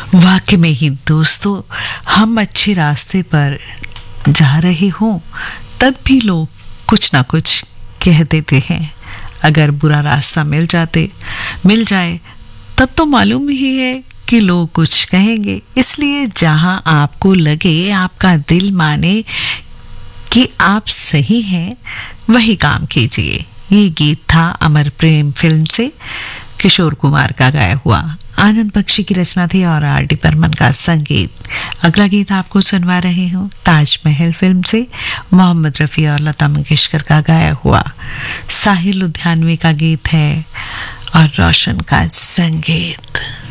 वाकई में ही दोस्तों, हम अच्छे रास्ते पर जा रहे हों तब भी लोग कुछ ना कुछ कह देते हैं। अगर बुरा रास्ता मिल जाए तब तो मालूम ही है कि लोग कुछ कहेंगे। इसलिए जहां आपको लगे, आपका दिल माने कि आप सही हैं, वही काम कीजिए। ये गीत था अमर प्रेम फिल्म से किशोर कुमार का गाया हुआ। आनंद बख्शी की रचना थी और R.D. बर्मन का संगीत। अगला गीत आपको सुनवा रहे हूँ ताजमहल फिल्म से मोहम्मद रफ़ी और लता मंगेशकर का गाया हुआ। साहिर लुधियानवी का गीत है और रोशन का संगीत।